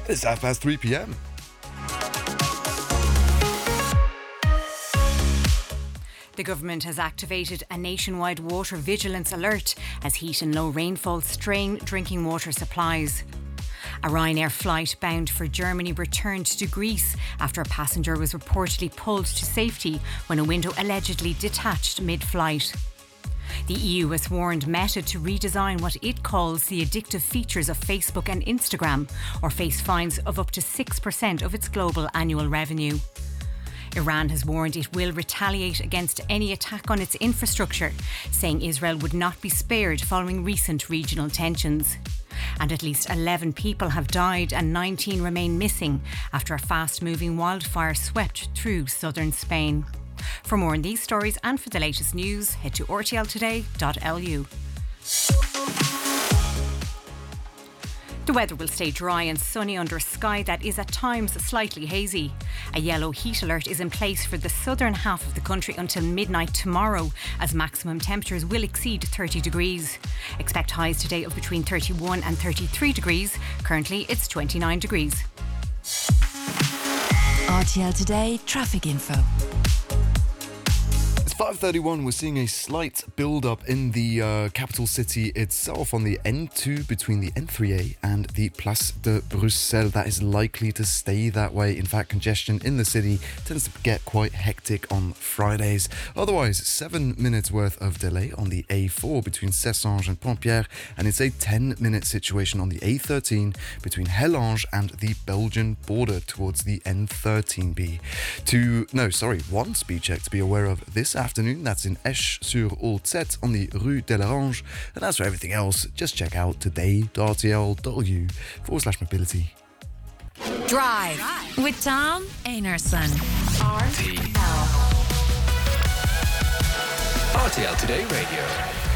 It's 3:30 p.m. The government has activated a nationwide water vigilance alert as heat and low rainfall strain drinking water supplies. A Ryanair flight bound for Germany returned to Greece after a passenger was reportedly pulled to safety when a window allegedly detached mid-flight. The EU has warned Meta to redesign what it calls the addictive features of Facebook and Instagram, or face fines of up to 6% of its global annual revenue. Iran has warned it will retaliate against any attack on its infrastructure, saying Israel would not be spared following recent regional tensions. And at least 11 people have died and 19 remain missing after a fast-moving wildfire swept through southern Spain. For more on these stories and for the latest news, head to rtltoday.lu. The weather will stay dry and sunny under a sky that is at times slightly hazy. A yellow heat alert is in place for the southern half of the country until midnight tomorrow, as maximum temperatures will exceed 30 degrees. Expect highs today of between 31 and 33 degrees. Currently, it's 29 degrees. RTL Today traffic info. It's 5:31. We're seeing a slight build-up in the capital city itself on the N2 between the N3A and the Place de Bruxelles. That is likely to stay that way. In fact, congestion in the city tends to get quite hectic on Fridays. Otherwise, 7 minutes worth of delay on the A4 between Cessanges and Pontpierre, and it's a 10-minute situation on the A13 between Hellange and the Belgian border towards the N13B. One speed check to be aware of this afternoon. That's in Esch-sur-Old-Zet on the Rue de l'Orange. And as for everything else, just check out today.rtl.lu/mobility. Drive with Tom Einarson. RTL Today Radio.